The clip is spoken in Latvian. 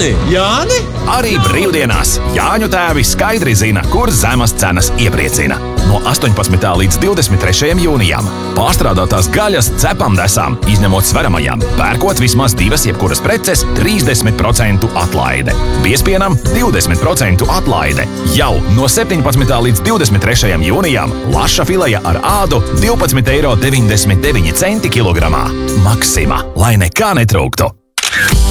Jāni! Jāni! Arī brīvdienās Jāņu tēvi skaidri zina, kur zemas cenas iepriecina. No 18. līdz 23. jūnijam pārstrādātās gaļas cepam desām, izņemot sveramajām. Pērkot vismaz 2 jebkuras preces, 30% atlaide. Biespienam 20% atlaide. Jau no 17. līdz 23. jūnijam laša fileja ar ādu 12,99 € kilogramā. Maksima, lai nekā netrūktu!